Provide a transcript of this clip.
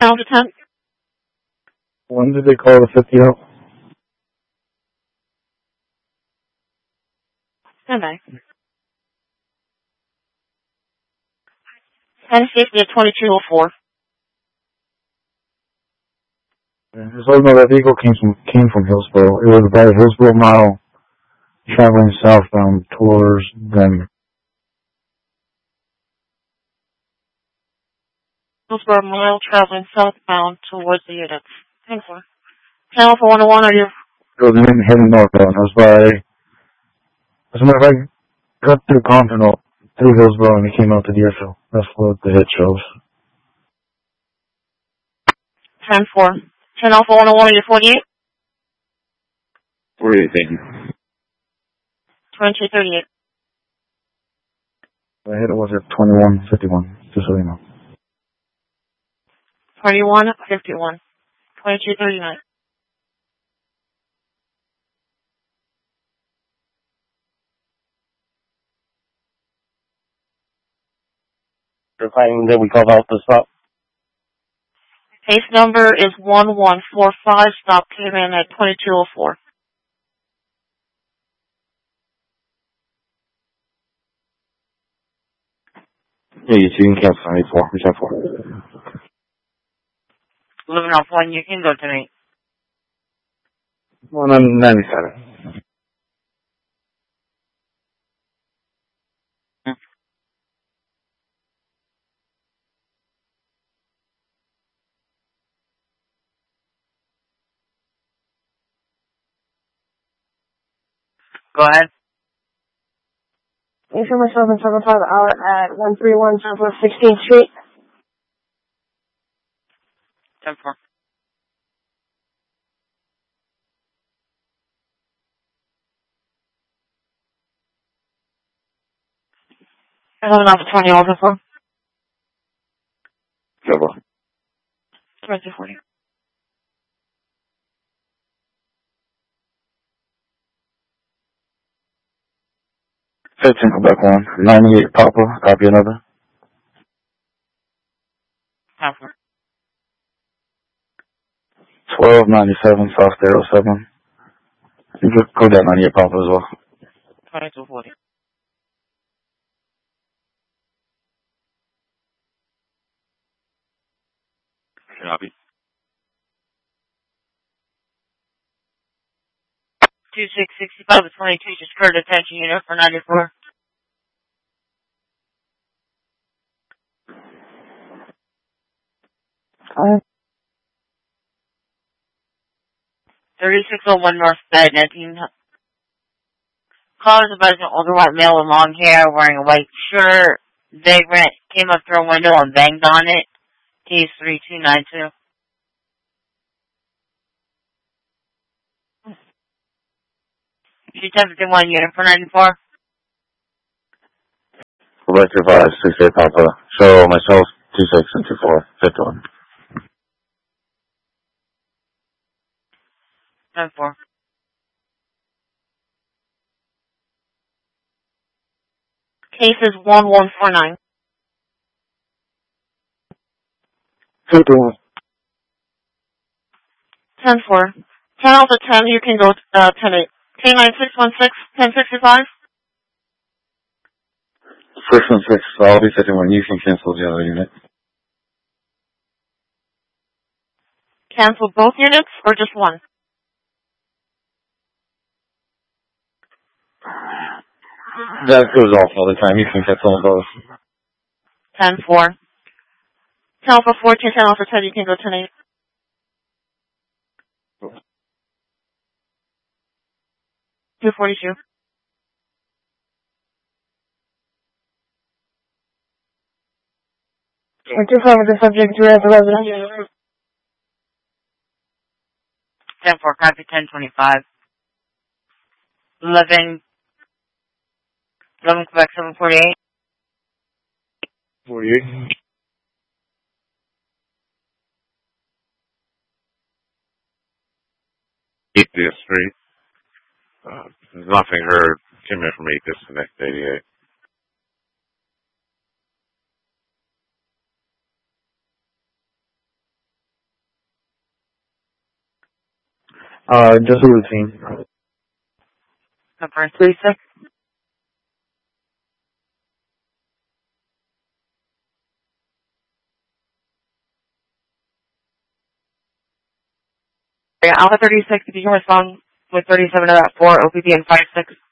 Down to 10. When did they call the 50 out? Stand by. 1050 at 2204. Just let me know that vehicle came from Hillsborough. It was about a Hillsborough mile traveling southbound towards Denver. Hillsborough mile traveling southbound towards the units. Thanks, sir. Channel for 101, are you? It was heading northbound. It was by, as a matter of fact, got through Continental, through Hillsborough, and he came out to Deerfield. That's what the hit shows. 10-4. Channel for 101, are you 48? 48, thank you. 2238. The hit was at 2151, just so you know. 2151. 2239. You're claiming that we called out the stop? Case number is 1145. Stop came in at 2204. Yeah, you can cancel 94. We have 4. Living off one, you can go tonight. 197. Go ahead. You show myself in 75 hour at 131 Southwest 16th Street. 10-4. I'm living off 20 over 4. 2240. Quebec 1. 98 Papa, copy another. 10-4. 1297 South Darrow 7. You could go down 98 Papa as well. 2240. Copy. 2665 with 22, just current attention unit for 94. Alright. 3601 North Bed, 19. Callers about an older white male with long hair, wearing a white shirt. Vagrant came up through a window and banged on it. Case 3292. She 1051 unit for 94. Collective 68 Papa. Show myself 26 and 24. 51. 10-4. Case is 1149. 51. 10-4. 10 out of 10, you can go 10-8. K9616, 1065. 616, I'll be 51. You can cancel the other unit. Cancel both units or just one? That goes off all the time. You can cancel them both. 10-4. 10 for 14, 10 off for 10, you can go 10-8. 242. I just have the subject to the resident. 10-4, copy 1025. 11 Quebec 748. 48. Eight Street. Nothing heard. Came in from 8 disconnect 88. Just a routine. Number 36. Alpha 36, if you can respond with 37 of that 4, OPP and 56.